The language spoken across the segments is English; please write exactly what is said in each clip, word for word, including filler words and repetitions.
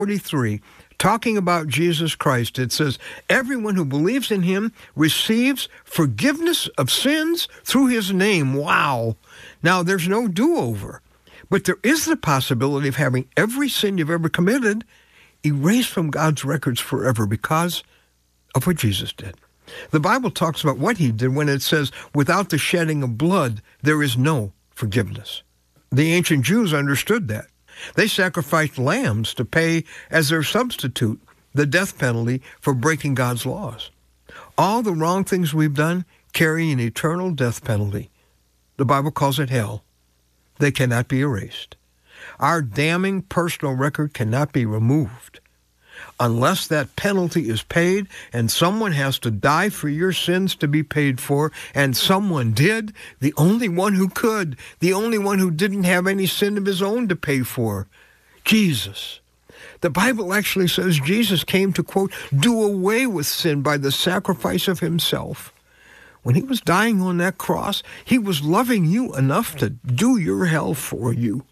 forty-three, talking about Jesus Christ, it says, everyone who believes in him receives forgiveness of sins through his name. Wow. Now, there's no do-over, but there is the possibility of having every sin you've ever committed erased from God's records forever because of what Jesus did. The Bible talks about what he did when it says, without the shedding of blood, there is no forgiveness. The ancient Jews understood that. They sacrificed lambs to pay as their substitute the death penalty for breaking God's laws. All the wrong things we've done carry an eternal death penalty. The Bible calls it hell. They cannot be erased. Our damning personal record cannot be removed. Unless that penalty is paid, and someone has to die for your sins to be paid for, and someone did, the only one who could, the only one who didn't have any sin of his own to pay for, Jesus. The Bible actually says Jesus came to, quote, do away with sin by the sacrifice of himself. When he was dying on that cross, he was loving you enough to do your hell for you.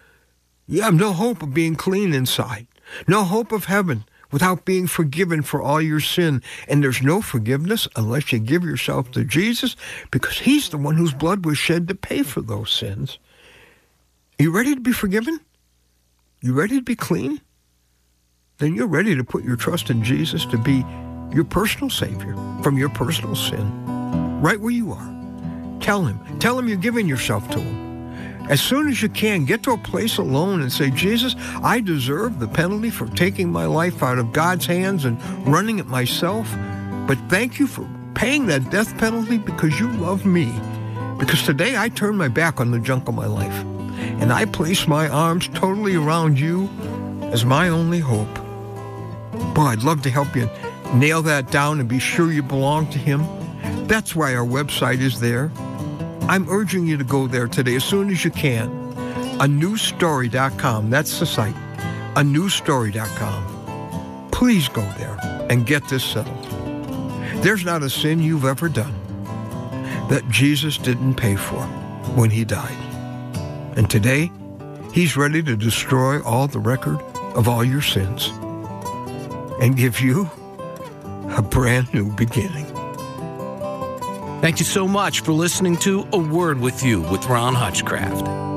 You have no hope of being clean inside, no hope of heaven without being forgiven for all your sin. And there's no forgiveness unless you give yourself to Jesus, because he's the one whose blood was shed to pay for those sins. Are you ready to be forgiven? You ready to be clean? Then you're ready to put your trust in Jesus to be your personal Savior from your personal sin, right where you are. Tell him. Tell him you're giving yourself to him. As soon as you can, get to a place alone and say, Jesus, I deserve the penalty for taking my life out of God's hands and running it myself. But thank you for paying that death penalty because you love me. Because today I turn my back on the junk of my life. And I place my arms totally around you as my only hope. Boy, I'd love to help you nail that down and be sure you belong to him. That's why our website is there. I'm urging you to go there today as soon as you can. a new story dot com, that's the site. a new story dot com. Please go there and get this settled. There's not a sin you've ever done that Jesus didn't pay for when he died. And today, he's ready to destroy all the record of all your sins and give you a brand new beginning. Thank you so much for listening to A Word With You with Ron Hutchcraft.